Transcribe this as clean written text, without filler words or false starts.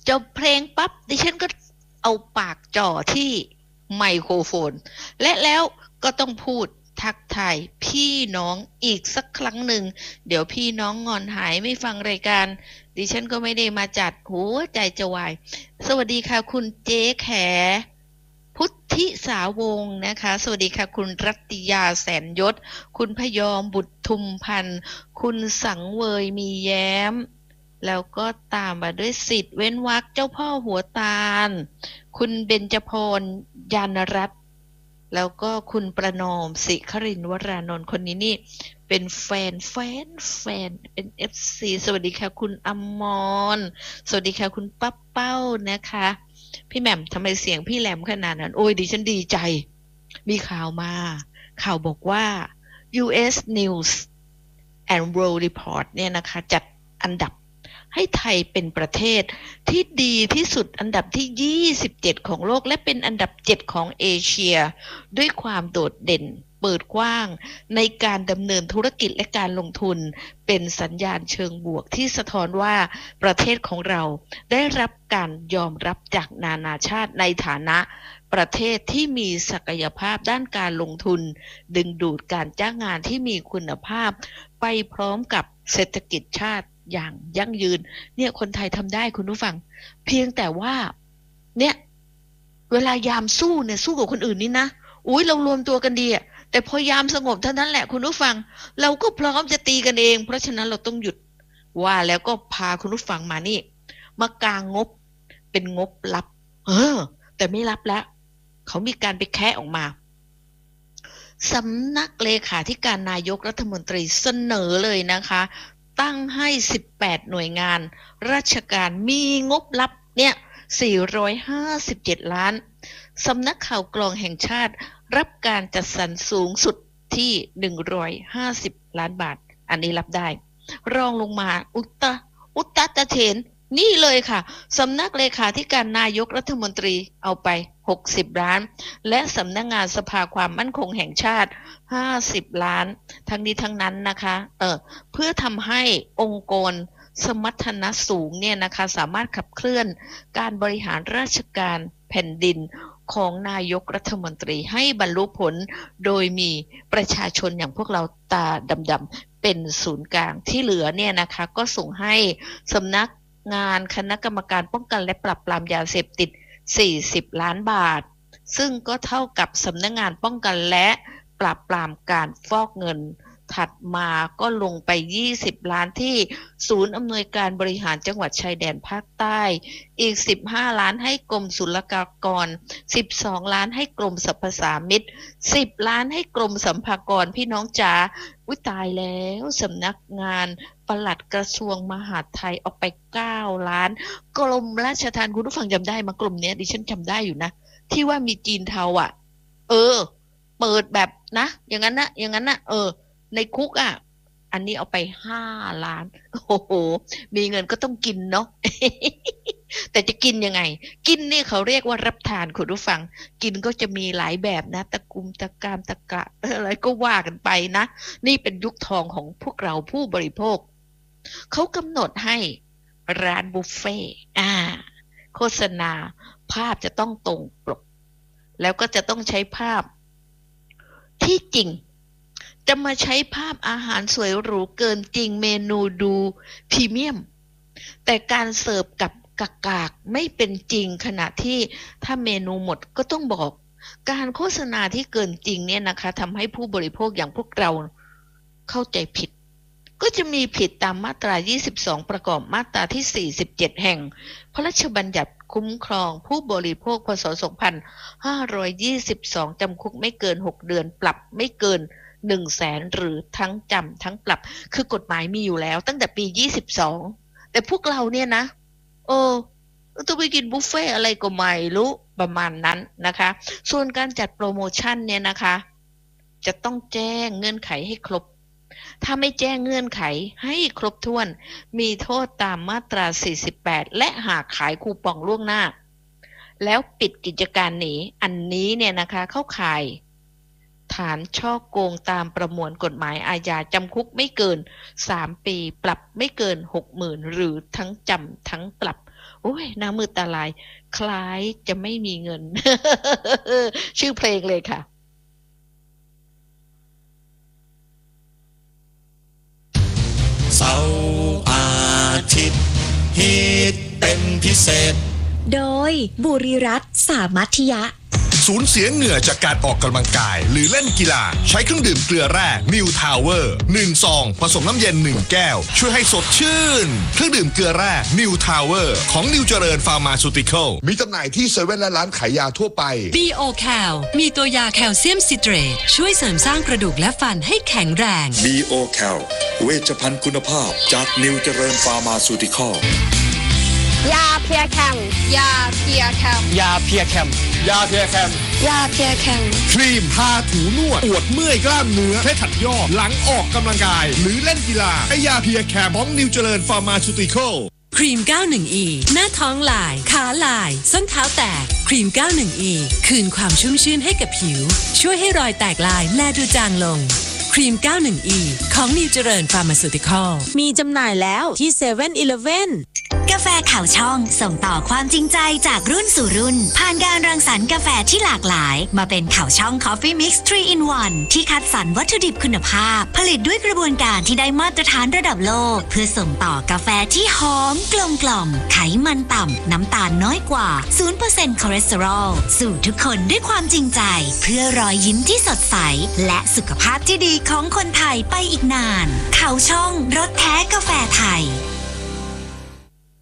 จบเพลงปั๊บดิฉันก็เอาปากจ่อที่ไมโครโฟนและแล้วก็ต้องพูดทักทายพี่น้องอีกสักครั้งหนึ่งเดี๋ยวพี่น้องงอนหายไม่ฟังรายการดิฉันก็ไม่ได้มาจัดหัวใจจะวายสวัสดีค่ะคุณเจ๊แขพุทธิสาวงศ์นะคะสวัสดีค่ะคุณรัตติยาแสนยศคุณพยอมบุตรทุมพันธ์คุณสังเวยมีแย้มแล้วก็ตามมาด้วยสิทธิ์เว้นวรรคเจ้าพ่อหัวตาลคุณเบญจพรยานรัตน์แล้วก็คุณประนอมศิครินทร์วรานนท์คนนี้นี่เป็นแฟนเป็น FC สวัสดีค่ะคุณอมรสวัสดีค่ะคุณป้าเป้านะคะพี่แหม่มทำไมเสียงพี่แหลมขนาดนั้นโอ้ยดิฉันดีใจมีข่าวมาข่าวบอกว่า US News and World Report เนี่ยนะคะจัดอันดับให้ไทยเป็นประเทศที่ดีที่สุดอันดับที่27ของโลกและเป็นอันดับ7ของเอเชียด้วยความโดดเด่นเปิดกว้างในการดำเนินธุรกิจและการลงทุนเป็นสัญญาณเชิงบวกที่สะท้อนว่าประเทศของเราได้รับการยอมรับจากนานาชาติในฐานะประเทศที่มีศักยภาพด้านการลงทุนดึงดูดการจ้างงานที่มีคุณภาพไปพร้อมกับเศรษฐกิจชาติอย่างยั่งยืนเนี่ยคนไทยทำได้คุณผู้ฟังเพียงแต่ว่าเนี่ยเวลายามสู้เนี่ยสู้กับคนอื่นนี่นะอุ้ยเรารวมตัวกันดีอ่ะแต่พอยามสงบเท่านั้นแหละคุณผู้ฟังเราก็พร้อมจะตีกันเองเพราะฉะนั้นเราต้องหยุดว่าแล้วก็พาคุณผู้ฟังมานี่มากางงบเป็นงบลับแต่ไม่ลับแล้วเขามีการไปแคะออกมาสำนักเลขาธิการนายกรัฐมนตรีเสนอเลยนะคะตั้งให้18หน่วยงานราชการมีงบลับเนี่ย457ล้านสำนักข่าวกรองแห่งชาติรับการจัดสรรสูงสุดที่150ล้านบาทอันนี้รับได้รองลงมาอุตตะเถนนี่เลยค่ะสำนักเลขาธิการนายกรัฐมนตรีเอาไป60ล้านและสำนักงานสภาความมั่นคงแห่งชาติ50ล้านทั้งนี้ทั้งนั้นนะคะเพื่อทำให้องค์กรสมรรถนะสูงเนี่ยนะคะสามารถขับเคลื่อนการบริหารราชการแผ่นดินของนายกรัฐมนตรีให้บรรลุผลโดยมีประชาชนอย่างพวกเราตาดำๆเป็นศูนย์กลางที่เหลือเนี่ยนะคะก็ส่งให้สำนักงานคณะกรรมการป้องกันและปราบปรามยาเสพติด40ล้านบาทซึ่งก็เท่ากับสำนักงานป้องกันและปราบปรามการฟอกเงินถัดมาก็ลงไป20ล้านที่ศูนย์อำนวยการบริหารจังหวัดชายแดนภาคใต้อีก15ล้านให้กรมศุลกากร12ล้านให้กรมสรรพสามิต10ล้านให้กรมสัมภากรพี่น้องจ๋าอุ๊ยตายแล้วสำนักงานปลัดกระทรวงมหาดไทยออกไป9ล้านกรมราชทัณฑ์คุณผู้ฟังจำได้มั้ยกรมเนี้ยดิฉันจำได้อยู่นะที่ว่ามีจีนเทาอ่ะเปิดแบบนะอย่างนั้นนะในคุกอ่ะอันนี้เอาไป5ล้านโอ้โหมีเงินก็ต้องกินเนาะ แต่จะกินยังไงกินนี่เขาเรียกว่ารับทานคุณผู้ฟังกินก็จะมีหลายแบบนะตะกุมตะกามตะกะอะไรก็ว่ากันไปนะนี่เป็นยุคทองของพวกเราผู้บริโภคเขากำหนดให้ร้านบุฟเฟ่โฆษณาภาพจะต้องตรงปกแล้วก็จะต้องใช้ภาพที่จริงจะมาใช้ภาพอาหารสวยหรูเกินจริงเมนูดูพรีเมียมแต่การเสิร์ฟกับกากไม่เป็นจริงขณะที่ถ้าเมนูหมดก็ต้องบอกการโฆษณาที่เกินจริงเนี่ยนะคะทำให้ผู้บริโภคอย่างพวกเราเข้าใจผิดก็จะมีผิดตามมาตรา22ประกอบมาตราที่47แห่งพระราชบัญญัติคุ้มครองผู้บริโภคพ.ศ. 2522จำคุกไม่เกิน6เดือนปรับไม่เกิน100,000หรือทั้งจำทั้งปรับคือกฎหมายมีอยู่แล้วตั้งแต่ปี22แต่พวกเราเนี่ยนะต้องไปกินบุฟเฟ่อะไรก็ไม่รู้ประมาณนั้นนะคะส่วนการจัดโปรโมชั่นเนี่ยนะคะจะต้องแจ้งเงื่อนไขให้ครบถ้าไม่แจ้งเงื่อนไขให้ครบถ้วนมีโทษตามมาตรา48และหากขายคูปองล่วงหน้าแล้วปิดกิจการหนีอันนี้เนี่ยนะคะเข้าข่ายฐานช่อโกงตามประมวลกฎหมายอาญาจำคุกไม่เกิน3 ปีปรับไม่เกิน 60,000 หรือทั้งจำทั้งปรับโอ้ยหน้ามืดตาลายคล้ายจะไม่มีเงิน ชื่อเพลงเลยค่ะเสาร์อาทิตย์ฮิตเป็นพิเศษโดยบุรีรัตน์สามัธยะสูญเสียเหงื่อจากการออกกำลังกายหรือเล่นกีฬาใช้เครื่องดื่มเกลือแร่นิวทาวเวอร์1 ซองผสมน้ำเย็น1 แก้วช่วยให้สดชื่นเครื่องดื่มเกลือแร่นิวทาวเวอร์ของนิวเจริญฟาร์มาซูติคอลมีจำหน่ายที่เซเว่นและร้านขายยาทั่วไป BO Cal มีตัวยาแคลเซียมซิเตรตช่วยเสริมสร้างกระดูกและฟันให้แข็งแรง BO Cal เวชภัณฑ์คุณภาพจากนิวเจริญฟาร์มาซูติคอลยาเพียแคมยาเพียแคมยาเพียแคมยาเพียแคมยาเพียแคมครีมทาถูนวดปวดเมื่อยกล้ามเนื้อเคล็ดขัดยอกหลังออกกำลังกายหรือเล่นกีฬาไอยาเพียแคมของนิวเจริญฟาร์มาซูติคอลครีม 91E หน้าท้องลายขาลายส้นเท้าแตกครีม 91E คืนความชุ่มชื่นให้กับผิวช่วยให้รอยแตกลายแลดูจางลงครีม 91E ของนิวเจริญฟาร์มาซูติคอลมีจำหน่ายแล้วที่เซเว่นอีเลฟเว่นกาแฟข่าวช่องส่งต่อความจริงใจจากรุ่นสู่รุ่นผ่านการรังสรรค์กาแฟที่หลากหลายมาเป็นข่าวช่อง Coffee Mix 3 in 1 ที่คัดสรรวัตถุดิบคุณภาพผลิตด้วยกระบวนการที่ได้มาตรฐานระดับโลกเพื่อส่งต่อกาแฟที่หอมกลมกล่อมไขมันต่ำน้ำตาลน้อยกว่า 0% คอเลสเตอรอลสู่ทุกคนด้วยความจริงใจเพื่อรอยยิ้มที่สดใสและสุขภาพที่ดีของคนไทยไปอีกนานข่าวช่องรสแท้กาแฟไทย